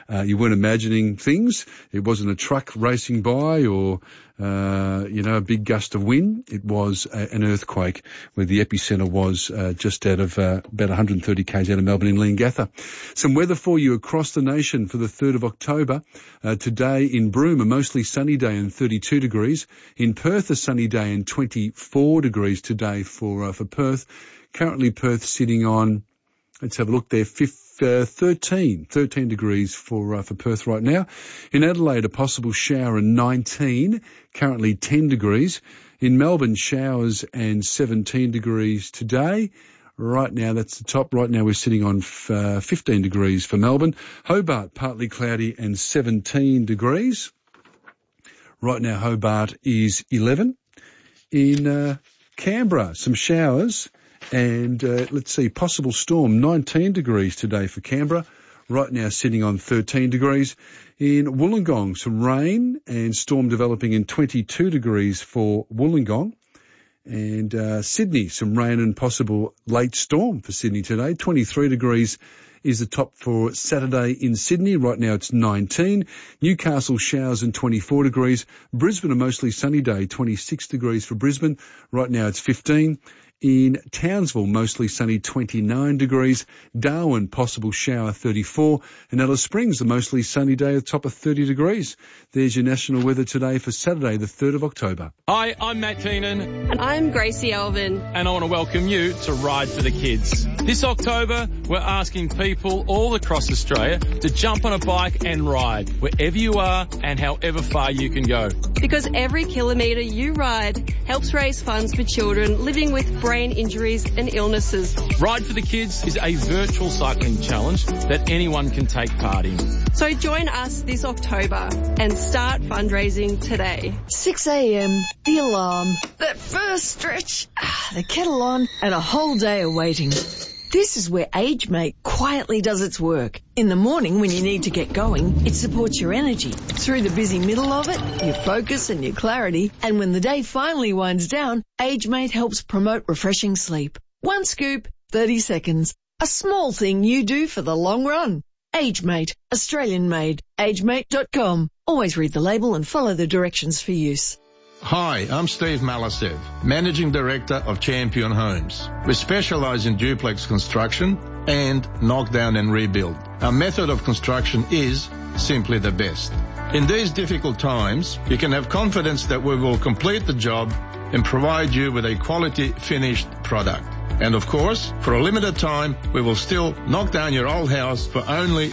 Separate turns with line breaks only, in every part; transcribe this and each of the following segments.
You weren't imagining things. It wasn't a truck racing by or, a big gust of wind. It was an earthquake where the epicenter was just out of about 130 k's out of Melbourne in Leongatha. Some weather for you across the nation for the 3rd of October. Today in Broome, a mostly sunny day and 32 degrees. In Perth, a sunny day and 24 degrees today for Perth. Currently Perth sitting on, let's have a look there, 13 degrees for Perth right now. In Adelaide, a possible shower and 19, currently 10 degrees. In Melbourne, showers and 17 degrees today. Right now, that's the top. Right now, we're sitting on 15 degrees for Melbourne. Hobart, partly cloudy and 17 degrees. Right now, Hobart is 11. In Canberra, some showers. And let's see, possible storm, 19 degrees today for Canberra. Right now sitting on 13 degrees. In Wollongong, some rain and storm developing in 22 degrees for Wollongong. And Sydney, some rain and possible late storm for Sydney today. 23 degrees is the top for Saturday in Sydney. Right now it's 19. Newcastle, showers and 24 degrees. Brisbane, a mostly sunny day, 26 degrees for Brisbane. Right now it's 15. In Townsville, mostly sunny, 29 degrees. Darwin, possible shower, 34. And Alice Springs, a mostly sunny day at the top of 30 degrees. There's your national weather today for Saturday, the 3rd of October.
Hi, I'm Matt Keenan.
And I'm Gracie Alvin.
And I want to welcome you to Ride for the Kids. This October, we're asking people all across Australia to jump on a bike and ride wherever you are and however far you can go.
Because every kilometre you ride helps raise funds for children living with brain injuries and illnesses.
Ride for the Kids is a virtual cycling challenge that anyone can take part in.
So join us this October and start fundraising today.
6 a.m, the alarm, that first stretch, the kettle on, and a whole day of waiting. This is where AgeMate quietly does its work. In the morning when you need to get going, it supports your energy. Through the busy middle of it, your focus and your clarity. And when the day finally winds down, AgeMate helps promote refreshing sleep. One scoop, 30 seconds. A small thing you do for the long run. AgeMate, Australian made. AgeMate.com. Always read the label and follow the directions for use.
Hi, I'm Steve Malasev, Managing Director of Champion Homes. We specialise in duplex construction and knockdown and rebuild. Our method of construction is simply the best. In these difficult times, you can have confidence that we will complete the job and provide you with a quality finished product. And of course, for a limited time, we will still knock down your old house for only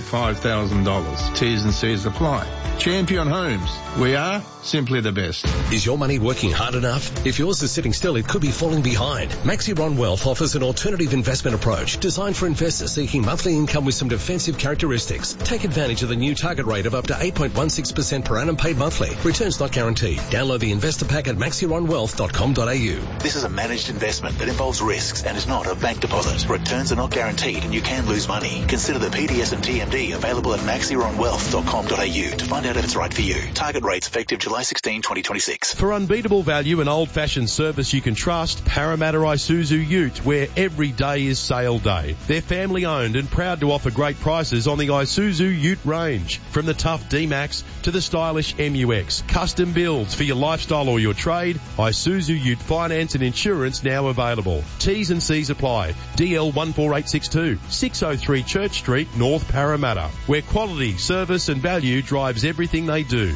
$5,000. T's and C's apply. Champion Homes. We are simply the best.
Is your money working hard enough? If yours is sitting still, it could be falling behind. Maxiron Wealth offers an alternative investment approach designed for investors seeking monthly income with some defensive characteristics. Take advantage of the new target rate of up to 8.16% per annum paid monthly. Returns not guaranteed. Download the investor pack at maxironwealth.com.au.
This is a managed investment that involves risks and is not a bank deposit. Returns are not guaranteed and you can lose money. Consider the PDS and TMD available at maxironwealth.com.au to find out if it's right for you. Target rates effective July 16, 2026.
For unbeatable value and old-fashioned service you can trust, Parramatta Isuzu Ute, where every day is sale day. They're family-owned and proud to offer great prices on the Isuzu Ute range. From the tough D-Max to the stylish MUX. Custom builds for your lifestyle or your trade. Isuzu Ute finance and insurance now available. T's and C's apply. DL 14862, 603 Church Street, North Parramatta, where quality, service and value drives everything they do.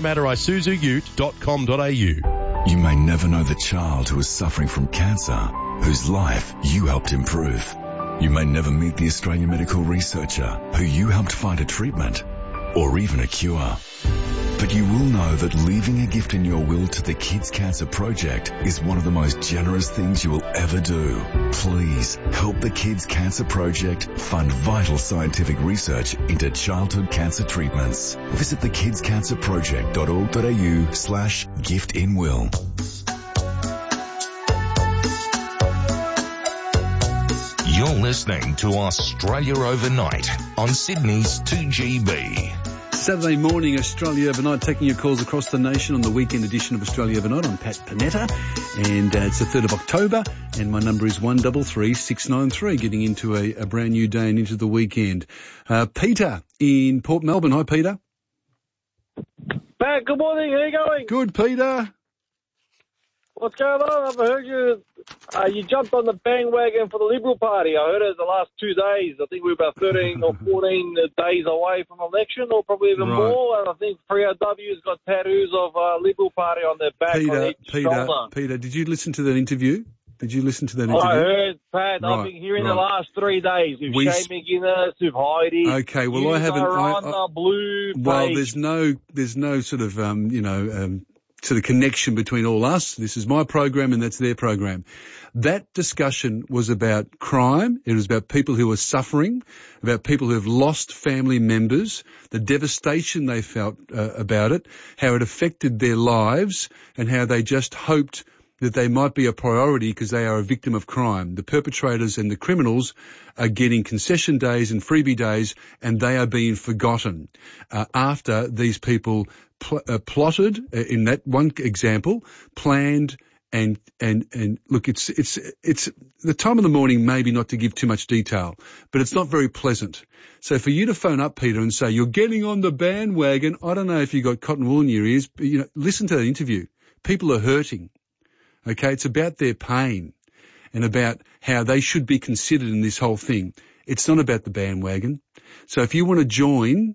ParramattaIsuzuUte.com.au.
You may never know the child who is suffering from cancer, whose life you helped improve. You may never meet the Australian medical researcher who you helped find a treatment or even a cure. But you will know that leaving a gift in your will to the Kids Cancer Project is one of the most generous things you will ever do. Please help the Kids Cancer Project fund vital scientific research into childhood cancer treatments. Visit thekidscancerproject.org.au/giftinwill.
You're listening to Australia Overnight on Sydney's 2GB.
Saturday morning, Australia Overnight, taking your calls across the nation on the weekend edition of Australia Overnight. I'm Pat Panetta, and it's the 3rd of October, and my number is 133693, getting into a brand new day and into the weekend. Peter in Port Melbourne. Hi, Peter.
Pat, good morning. How you going?
Good, Peter.
What's going on? I've heard you jumped on the bandwagon for the Liberal Party. I heard it the last 2 days. I think we're about 13 or 14 days away from election, or probably even more. And I think 3RW's got tattoos of Liberal Party on their back.
Peter, did you listen to that interview?
I heard, Pat. Right, I've been hearing the last 3 days with Shane McGuinness, with Heidi.
Okay, well, I haven't.
On the blue page.
Well, there's no sort of sort of connection between all us. This is my program and that's their program. That discussion was about crime. It was about people who were suffering, about people who have lost family members, the devastation they felt about it, how it affected their lives, and how they just hoped that they might be a priority because they are a victim of crime. The perpetrators and the criminals are getting concession days and freebie days, and they are being forgotten after these people plotted, in that one example, planned and look, it's the time of the morning, maybe not to give too much detail, but it's not very pleasant. So for you to phone up, Peter, and say you're getting on the bandwagon, I don't know if you got cotton wool in your ears, but listen to that interview. People are hurting. Okay, it's about their pain and about how they should be considered in this whole thing. It's not about the bandwagon. So if you want to join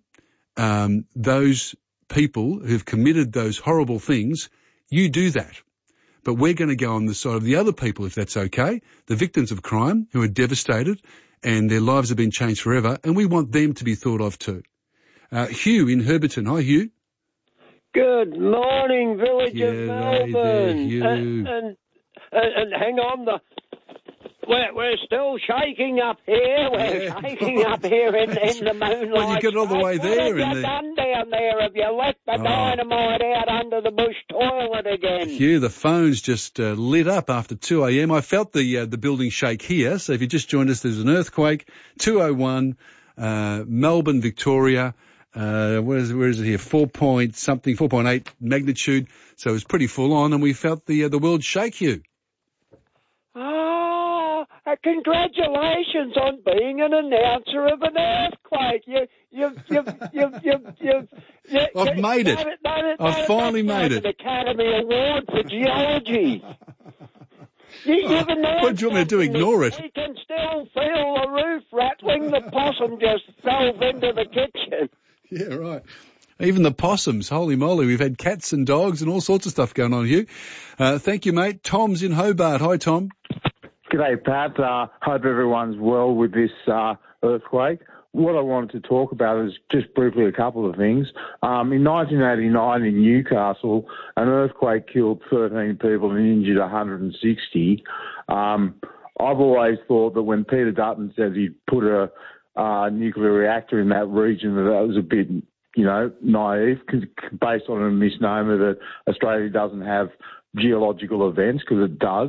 those people who've committed those horrible things, you do that. But we're going to go on the side of the other people, if that's okay, the victims of crime who are devastated and their lives have been changed forever, and we want them to be thought of too. Hugh in Herberton. Hi, Hugh.
Good morning, village of Melbourne.
There,
and hang on, we're still shaking up here. We're shaking up here in the moonlight.
Well, you get all the way there.
What have you done down there? Have you left the dynamite out under the bush toilet again?
Hugh, the phone's just lit up after 2 a.m. I felt the building shake here. So if you just joined us, there's an earthquake, 2:01, Melbourne, Victoria. Where is it here? 4.8 magnitude. So it was pretty full on, and we felt the world shake, Hugh.
Congratulations on being an announcer of an earthquake.
I've made it. I've finally made it.
An Academy Award for Geology. You've announced
what do you want me to do? Ignore it?
We can still feel the roof rattling. The possum just fell into the kitchen.
Yeah, right. Even the possums, holy moly. We've had cats and dogs and all sorts of stuff going on, Hugh. Thank you, mate. Tom's in Hobart. Hi, Tom.
G'day, Pat. Hope everyone's well with this earthquake. What I wanted to talk about is just briefly a couple of things. In 1989 in Newcastle, an earthquake killed 13 people and injured 160. I've always thought that when Peter Dutton says he'd put a nuclear reactor in that region, that was a bit, naive, based on a misnomer that Australia doesn't have geological events, because it does.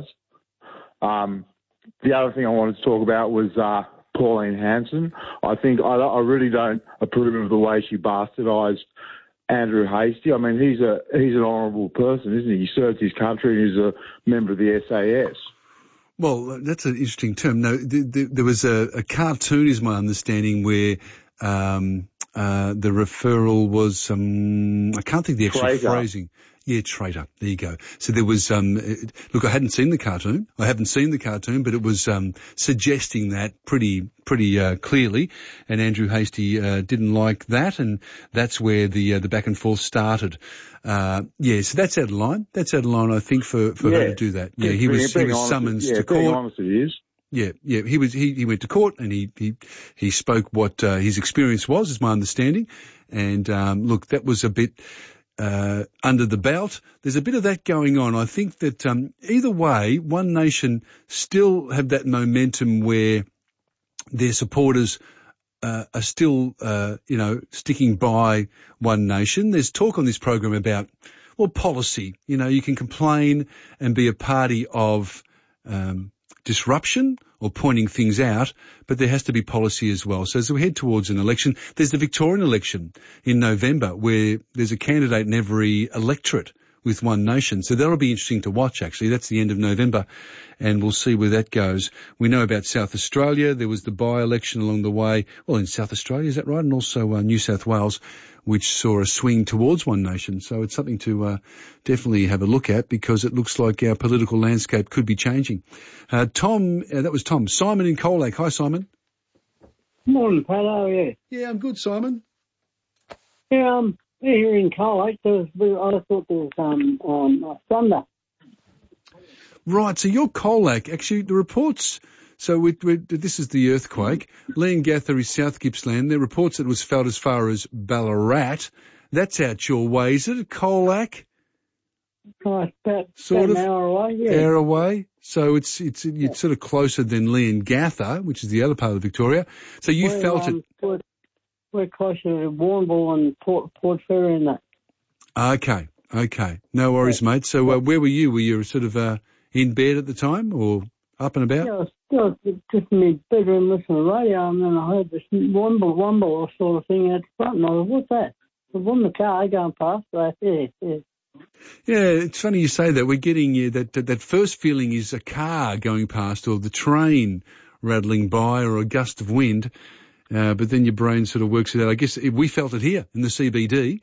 The other thing I wanted to talk about was Pauline Hanson. I really don't approve of the way she bastardised Andrew Hastie. I mean, he's an honourable person, isn't he? He served his country and he's a member of the SAS.
Well, that's an interesting term. No, there was a cartoon, is my understanding, where the referral was I can't think the actual phrasing. Yeah, traitor. There you go. So there was, look, I haven't seen the cartoon, but it was suggesting that pretty clearly. And Andrew Hastie didn't like that, and that's where the back and forth started. So that's out of line. That's out of line, I think, for her to do that. Yeah, he was summoned to court.
Being honest, it is.
Yeah. He went to court and he spoke what his experience was, is my understanding. And look, that was a bit under the belt. There's a bit of that going on. I think that either way, One Nation still have that momentum where their supporters are still, sticking by One Nation. There's talk on this program about, policy. You can complain and be a party of disruption or pointing things out, but there has to be policy as well. So as we head towards an election, there's the Victorian election in November where there's a candidate in every electorate with one nation. So that'll be interesting to watch, actually. That's the end of November, and we'll see where that goes. We know about South Australia. There was the by-election along the way. Well, in South Australia, is that right? And also New South Wales, which saw a swing towards one nation. So it's something to definitely have a look at, because it looks like our political landscape could be changing. Tom, that was Tom. Simon in Colac. Hi, Simon.
Morning, Pat. How are you?
Yeah, I'm good, Simon.
Yeah, here in Colac, I thought there was thunder.
Right, so you're Colac. Actually, the reports... So this is the earthquake. Leongatha is South Gippsland. There are reports that it was felt as far as Ballarat. That's out your way, is it? Colac?
About
an
hour away, yeah.
Hour away. So it's sort of closer than Leongatha, which is the other part of Victoria. So you felt it.
We're closer to Warrnambool and Port Fairy and that.
Okay. No worries, mate. So where were you? Were you sort of in bed at the time or up and about?
Yeah, I was still just in my bedroom listening to the radio, and then I heard this wumble sort of thing out the front, and I was, what's that? It was on the car going past. Yeah.
Yeah, it's funny you say that. We're getting that first feeling is a car going past or the train rattling by or a gust of wind. But then your brain sort of works it out. I guess we felt it here in the CBD.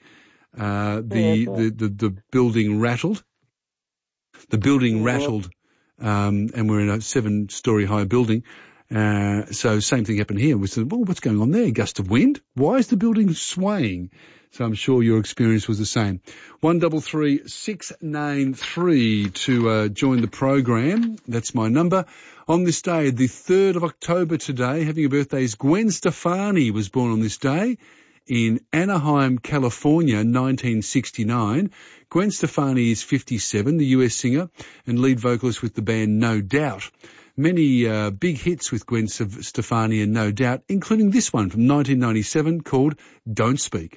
The building rattled. The building rattled, and we're in a 7-story high building. So same thing happened here. We said, well, what's going on there? Gust of wind? Why is the building swaying? So I'm sure your experience was the same. 133 693 to join the program. That's my number. On this day, the 3rd of October today, having a birthday is Gwen Stefani, was born on this day in Anaheim, California, 1969. Gwen Stefani is 57, the US singer and lead vocalist with the band No Doubt. Many big hits with Gwen Stefani and No Doubt, including this one from 1997 called Don't Speak.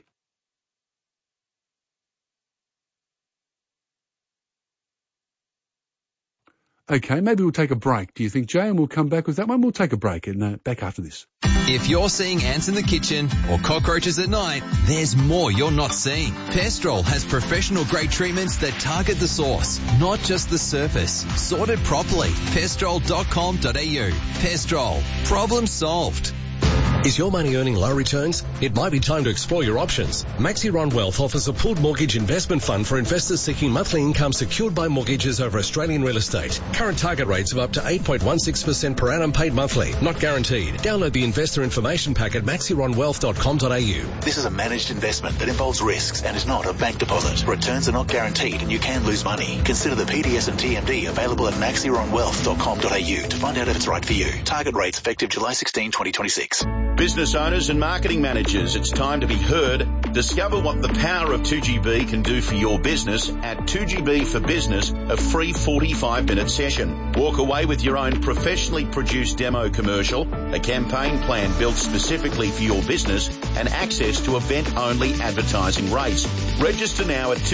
Okay, maybe we'll take a break. Do you think, Jay? And we'll come back with that one. We'll take a break and back after this.
If you're seeing ants in the kitchen or cockroaches at night, there's more you're not seeing. Pestrol has professional-grade treatments that target the source, not just the surface. Sorted properly. Pestrol.com.au. Pestrol. Problem solved.
Is your money earning low returns? It might be time to explore your options. Maxiron Wealth offers a pooled mortgage investment fund for investors seeking monthly income secured by mortgages over Australian real estate. Current target rates of up to 8.16% per annum paid monthly, not guaranteed. Download the investor information pack at maxironwealth.com.au.
This is a managed investment that involves risks and is not a bank deposit. Returns are not guaranteed and you can lose money. Consider the PDS and TMD available at maxironwealth.com.au to find out if it's right for you. Target rates effective July 16, 2026.
Business owners and marketing managers, it's time to be heard. Discover what the power of 2GB can do for your business at 2GB for Business, a free 45-minute session. Walk away with your own professionally produced demo commercial, a campaign plan built specifically for your business, and access to event-only advertising rates. Register now at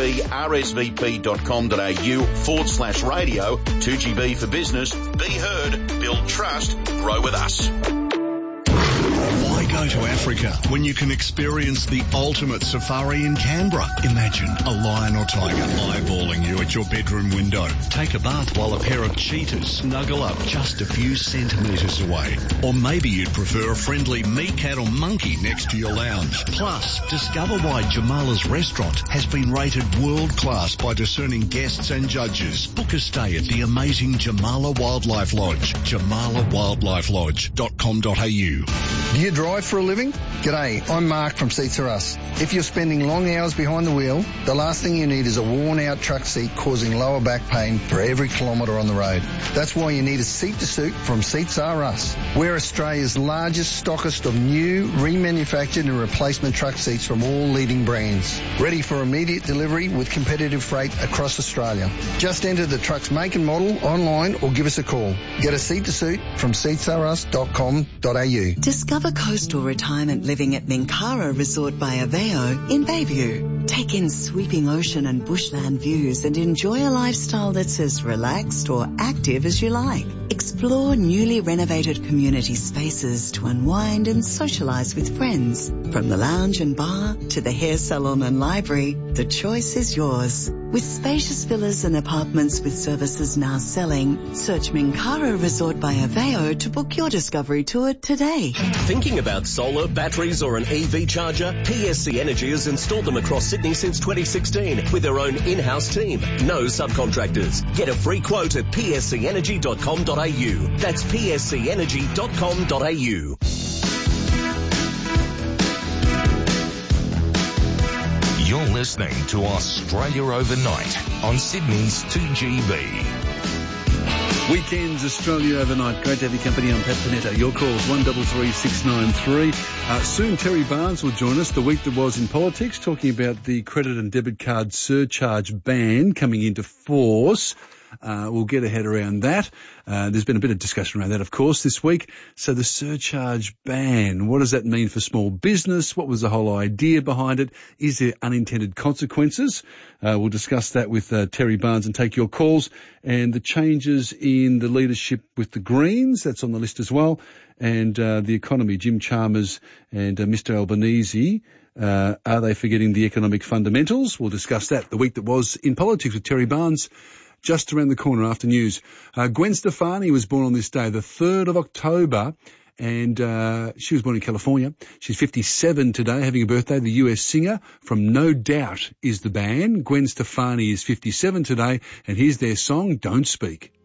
2gbrsvp.com.au/radio. 2GB for Business. Be heard, build trust, grow with us.
Why go to Africa when you can experience the ultimate safari in Canberra? Imagine a lion or tiger eyeballing you at your bedroom window. Take a bath while a pair of cheetahs snuggle up just a few centimetres away. Or maybe you'd prefer a friendly meerkat or monkey next to your lounge. Plus, discover why Jamala's restaurant has been rated world class by discerning guests and judges. Book a stay at the amazing Jamala Wildlife Lodge, jamalawildlifelodge.com.au.
Do you drive for a living? G'day, I'm Mark from Seats Are Us. If you're spending long hours behind the wheel, the last thing you need is a worn-out truck seat causing lower back pain for every kilometre on the road. That's why you need a seat-to-suit from Seats Are Us. We're Australia's largest stockist of new, remanufactured and replacement truck seats from all leading brands. Ready for immediate delivery with competitive freight across Australia. Just enter the truck's make and model online or give us a call. Get a seat-to-suit from seatsareus.com.au.
Discover coastal retirement living at Minkara Resort by Aveo in Bayview. Take in sweeping ocean and bushland views and enjoy a lifestyle that's as relaxed or active as you like. Explore newly renovated community spaces to unwind and socialise with friends. From the lounge and bar to the hair salon and library, the choice is yours. With spacious villas and apartments with services now selling, search Minkara Resort by Aveo to book your discovery tour today.
Thinking about solar, batteries or an EV charger? PSC Energy has installed them across Sydney since 2016 with their own in-house team. No subcontractors. Get a free quote at pscenergy.com.au. That's pscenergy.com.au.
You're listening to Australia Overnight on Sydney's 2GB.
Weekends, Australia Overnight. Great to have your company. I'm Pat Panetta. Your calls, 133693. Soon Terry Barnes will join us. The week that was in politics, talking about the credit and debit card surcharge ban coming into force. We'll get a head around that. There's been a bit of discussion around that, of course, this week. So the surcharge ban, what does that mean for small business? What was the whole idea behind it? Is there unintended consequences? We'll discuss that with Terry Barnes and take your calls. And the changes in the leadership with the Greens, that's on the list as well. And the economy, Jim Chalmers and Mr Albanese. Are they forgetting the economic fundamentals? We'll discuss that. The week that was in politics with Terry Barnes. Just around the corner after news. Gwen Stefani was born on this day, the 3rd of October, and she was born in California. She's 57 today, having a birthday. The US singer from No Doubt is the band. Gwen Stefani is 57 today, and here's their song, Don't Speak.